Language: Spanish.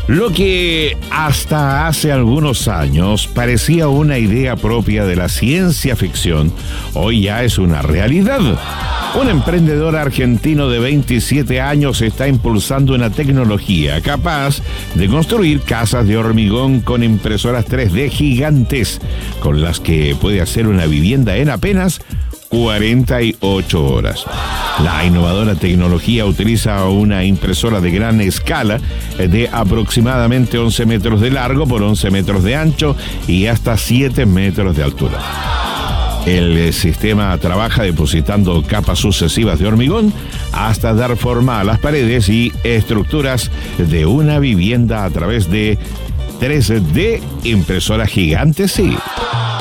Lo que hasta hace algunos años parecía una idea propia de la ciencia ficción, hoy ya es una realidad. Un emprendedor argentino de 27 años está impulsando una tecnología capaz de construir casas de hormigón con impresoras 3D gigantes, con las que puede hacer una vivienda en apenas 48 horas. La innovadora tecnología utiliza una impresora de gran escala de aproximadamente 11 metros de largo por 11 metros de ancho y hasta 7 metros de altura. El sistema trabaja depositando capas sucesivas de hormigón hasta dar forma a las paredes y estructuras de una vivienda a través de 3D impresoras gigantes, sí.